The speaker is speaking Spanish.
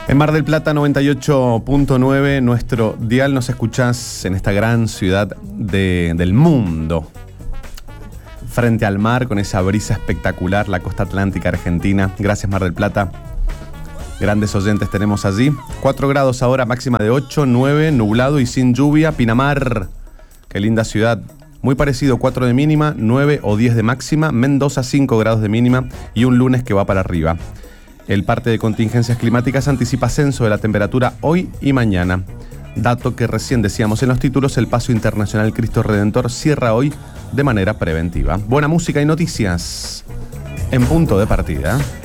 En Mar del Plata 98.9, nuestro dial, nos escuchás en esta gran ciudad del mundo. Frente al mar, con esa brisa espectacular, la costa atlántica argentina. Gracias, Mar del Plata. Grandes oyentes tenemos allí. 4 grados ahora, máxima de 8, 9, nublado y sin lluvia. Pinamar, qué linda ciudad. Muy parecido, 4 de mínima, 9 o 10 de máxima. Mendoza, 5 grados de mínima y un lunes que va para arriba. El parte de contingencias climáticas anticipa ascenso de la temperatura hoy y mañana. Dato que recién decíamos en los títulos, el Paso Internacional Cristo Redentor cierra hoy de manera preventiva. Buena música y noticias en punto de partida.